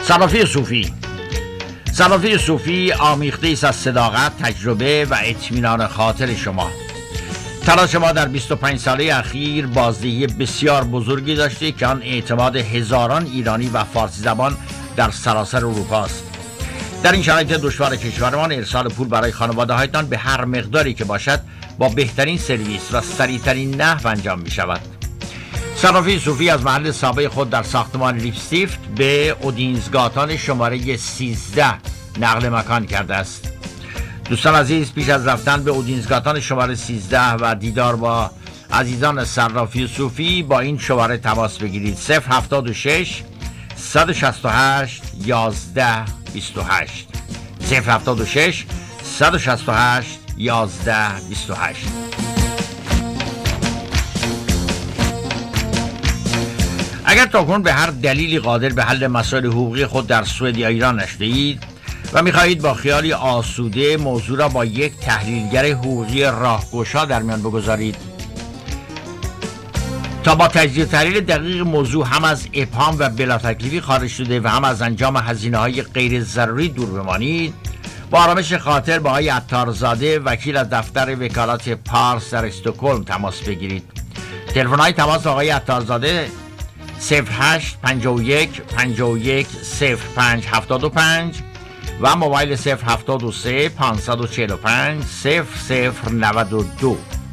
صرافی صوفی آمیخته است از صداقت، تجربه و اطمینان خاطر شما. تلاش ما در 25 ساله اخیر بازدهی بسیار بزرگی داشته که آن اعتماد هزاران ایرانی و فارسی زبان در سراسر اروپا است. در این شرایط دشوار کشورمان ارسال پول برای خانواده‌هایتان به هر مقداری که باشد با بهترین سرویس و سریعترین نحو انجام می شود. صرافی صوفی از محل سابق خود در ساختمان لیپستیفت به اودینزگاتان شماره 13 نقل مکان کرده است. دوستان عزیز، پیش از رفتن به اودینزگاتان شماره 13 و دیدار با عزیزان صرافی صوفی با این شماره تماس بگیرید: 076 168 11 28 076 168 11 28. اگر تاکنون به هر دلیلی قادر به حل مسائل حقوقی خود در سوئد یا ایران نشده‌اید و می‌خواهید با خیالی آسوده موضوع را با یک تحلیلگر حقوقی راهگشا در میان بگذارید تا با تجزیه و تحلیل دقیق موضوع هم از ابهام و بلا تکلیفی خارج شده و هم از انجام هزینه‌های غیر ضروری دور بمانید، با آرامش خاطر با آقای عطارزاده وکیل از دفتر وکالت پارس در استکهلم تماس بگیرید. تلفن‌های تماس آقای عطارزاده 08 51 51 05 75 و موبایل 073 545 0092.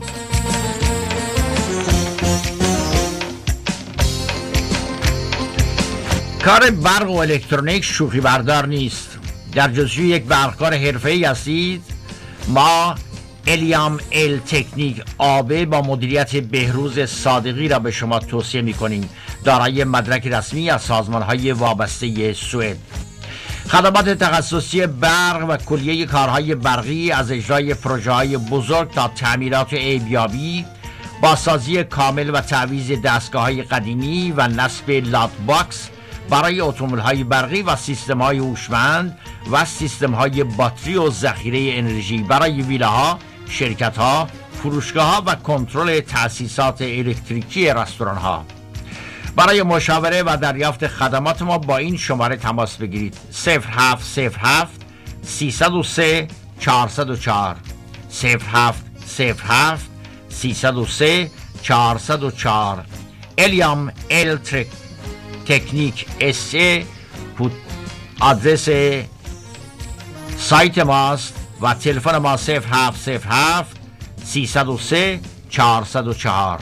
کار برق و الکترونیک شوخی بردار نیست. در جستجوی یک برقکار حرفه‌ای هستید؟ ما الیام ال تکنیک آب با مدیریت بهروز صادقی را به شما توصیه می‌کنیم، دارای مدرک رسمی از سازمان‌های وابسته سوئد. خدمات تخصصی برق و کلیه کارهای برقی از اجرای پروژه‌های بزرگ تا تعمیرات عیب‌یابی، بازسازی کامل و تعویض دستگاه‌های قدیمی و نصب لات باکس برای اتومبیل‌های برقی و سیستم‌های هوشمند و سیستم‌های باتری و ذخیره انرژی برای ویلاها، شرکت‌ها، فروشگاه‌ها و کنترل تأسیسات الکتریکی رستوران‌ها. برای مشاوره و دریافت خدمات ما با این شماره تماس بگیرید: 0707 303 404 0707 303 404. الیام ال تکنیک اس آدرس سایت ماست و تلفن ما 0707 303 404.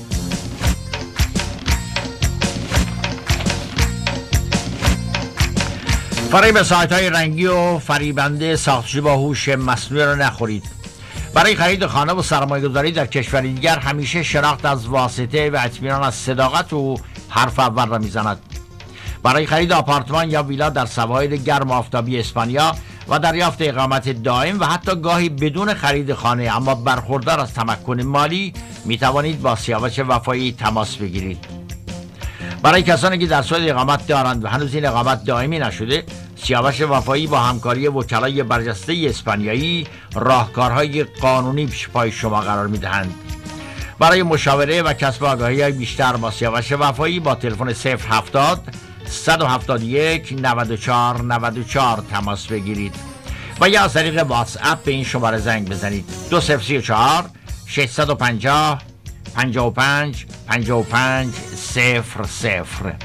فریب سایت‌های رنگی و فریبنده ساختشده با هوش مصنوعی را نخورید. برای خرید خانه و سرمایه‌گذاری در کشور دیگر همیشه شناخت از واسطه و اطمینان از صداقت و حرف اول را میزند. برای خرید آپارتمان یا ویلا در سواحل گرم و آفتابی اسپانیا و دریافت اقامت دائم و حتی گاهی بدون خرید خانه اما برخوردار از تمکن مالی می توانید با سیاوش وفایی تماس بگیرید. برای کسانی که در سوئد اقامت دارند و هنوز این اقامت دائمی نشده، سیاوش وفایی با همکاری وکلای برجسته اسپانیایی راهکارهای قانونی پیش پای شما قرار می دهند. برای مشاوره و کسب آگاهی بیشتر با سیاوش وفایی با تلفن 070 171 94 94 تماس بگیرید و یا از طریق واتس اپ به این شماره زنگ بزنید: 2034 650 55 55 00.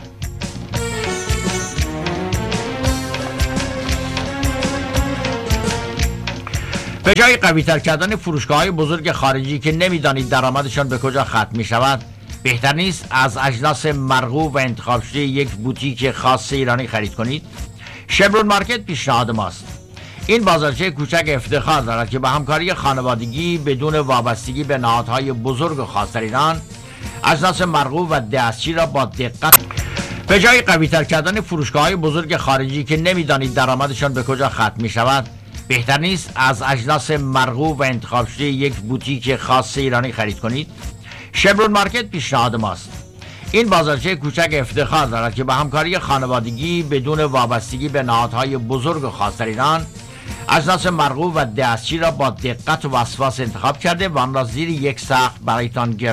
به جای قوی‌تر کردن فروشگاه‌های بزرگ خارجی که نمی‌دانید درآمدشان به کجا ختم می‌شود، بهتر نیست از اجناس مرغوب و انتخاب شده یک بوتیک خاص ایرانی خرید کنید؟ شبرون مارکت پیشنهاد ماست. این بازارچه کوچک افتخار دارد که با همکاری خانوادگی بدون وابستگی به نهادهای بزرگ و خاص در ایران اجناس مرغوب و دستچی را با دقت به جای قوی‌تر کردن فروشگاه‌های بزرگ خارجی که نمی‌دانید درآمدشان به کجا ختم می‌شود، بهتر نیست از اجناس مرغوب و انتخاب شده یک بوتیک خاص ایرانی خرید کنید؟ شبرون مارکت پیشنهاد ماست. این بازارچه کوچک افتخار دارد که با همکاری خانوادگی بدون وابستگی به نهادهای بزرگ و خاص در ایران اجناس مرغوب و دستچی را با دقت و وسواس انتخاب کرده و آن را زیر یک سقف برایتان